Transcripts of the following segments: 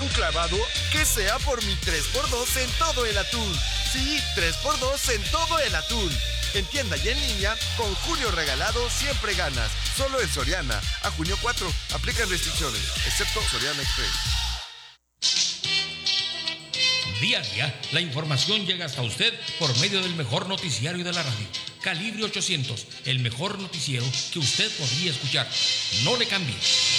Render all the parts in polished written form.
un clavado, que sea por mi 3x2 en todo el atún. Sí, 3x2 en todo el atún. En tienda y en línea, con Julio Regalado siempre ganas. Solo en Soriana. A junio 4. Aplican restricciones, excepto Soriana Express. Día a día, la información llega hasta usted por medio del mejor noticiario de la radio. Calibre 800, el mejor noticiero que usted podría escuchar. No le cambie.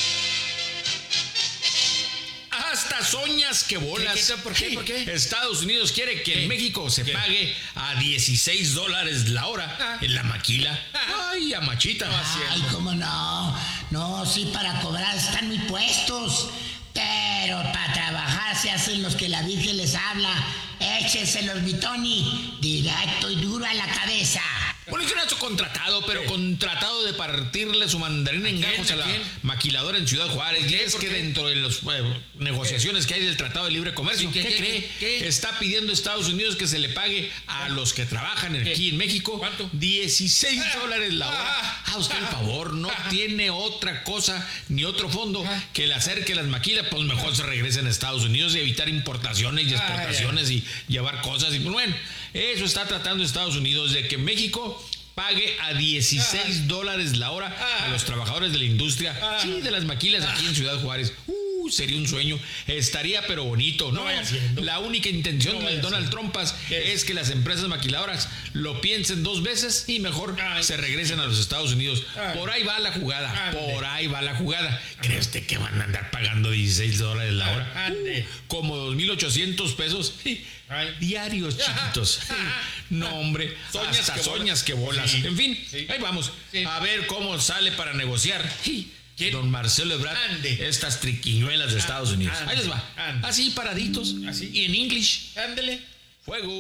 Hasta soñas que bolas. ¿Por qué? Estados Unidos quiere que en México se pague a $16 la hora en la maquila. Ay, a machita. Ay, cómo no. No, sí, para cobrar están muy puestos. Pero para trabajar se hacen los que la Virgen les habla. Écheselos, mi Tony. Directo y duro a la cabeza. Bueno, es un contratado, pero contratado de partirle su mandarina en gajos a la maquiladora en Ciudad Juárez. Y es que dentro de las negociaciones que hay del Tratado de Libre Comercio, ¿qué cree? ¿Qué? Está pidiendo Estados Unidos que se le pague a los que trabajan aquí en México. ¿Cuánto? $16 la hora. Usted, por favor, no tiene otra cosa ni otro fondo que el hacer que las maquilas, pues mejor se regresen a Estados Unidos y evitar importaciones y exportaciones y llevar cosas. Y bueno, eso está tratando Estados Unidos, de que México pague a $16 la hora a los trabajadores de la industria, sí, de las maquilas aquí en Ciudad Juárez. Sería un sueño, estaría pero bonito, ¿no? La única intención del Donald Trump es que las empresas maquiladoras lo piensen dos veces y mejor se regresen a los Estados Unidos. Por ahí va la jugada, ¿Cree usted que van a andar pagando $16 la hora? Como 2,800 pesos diarios, chiquitos. No, hombre, soñas que bolas. En fin, ahí vamos. A ver cómo sale para negociar. Don Marcelo Ebrard, estas triquiñuelas de Estados Unidos. Ahí les va. Así, paraditos. Así. Y en English. Ándele. Fuego.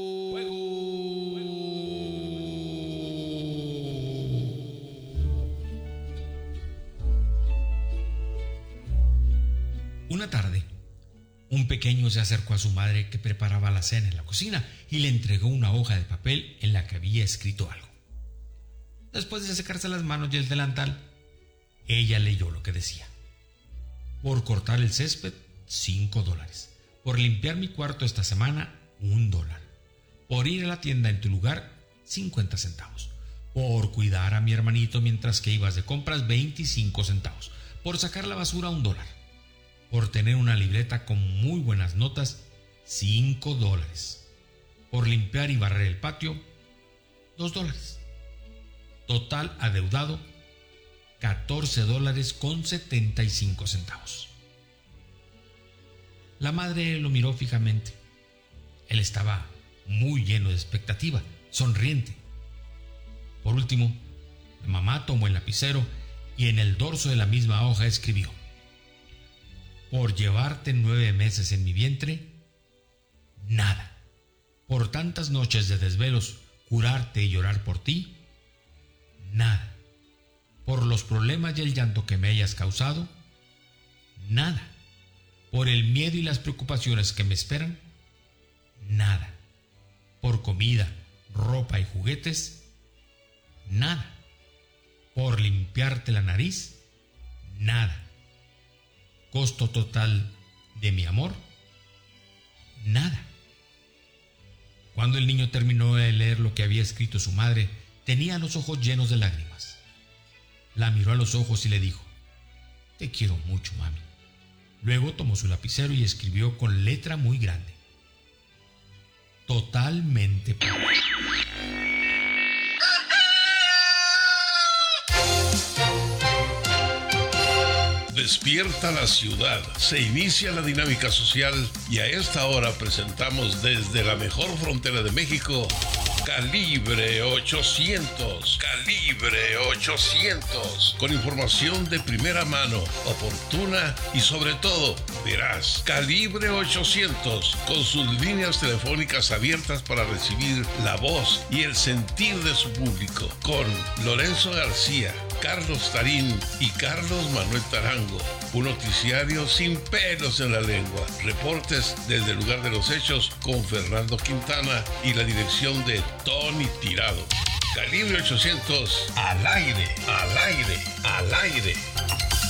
Una tarde, un pequeño se acercó a su madre, que preparaba la cena en la cocina, y le entregó una hoja de papel en la que había escrito algo. Después de secarse las manos y el delantal, ella leyó lo que decía: por cortar el césped, $5. Por limpiar mi cuarto esta semana, $1. Por ir a la tienda en tu lugar, 50 centavos. Por cuidar a mi hermanito mientras que ibas de compras, 25 centavos. Por sacar la basura, $1. Por tener una libreta con muy buenas notas, $5. Por limpiar y barrer el patio, $2. Total adeudado, $14.75. La madre lo miró fijamente. Él estaba muy lleno de expectativa, sonriente. Por último, la mamá tomó el lapicero y en el dorso de la misma hoja escribió: por llevarte 9 meses en mi vientre, nada. Por tantas noches de desvelos, curarte y llorar por ti, nada. Por los problemas y el llanto que me hayas causado, nada. Por el miedo y las preocupaciones que me esperan, nada. Por comida, ropa y juguetes, nada. Por limpiarte la nariz, nada. Costo total de mi amor, nada. Cuando el niño terminó de leer lo que había escrito su madre, tenía los ojos llenos de lágrimas. La miró a los ojos y le dijo: te quiero mucho, mami. Luego tomó su lapicero y escribió con letra muy grande: totalmente. Despierta la ciudad, se inicia la dinámica social y a esta hora presentamos desde la mejor frontera de México, Calibre 800. Calibre 800. Con información de primera mano, oportuna y sobre todo veraz. Calibre 800. Con sus líneas telefónicas abiertas para recibir la voz y el sentir de su público. Con Lorenzo García, Carlos Tarín y Carlos Manuel Tarango. Un noticiario sin pelos en la lengua. Reportes desde el lugar de los hechos con Fernando Quintana y la dirección de Tony Tirado. Calibre 800, al aire, al aire, al aire.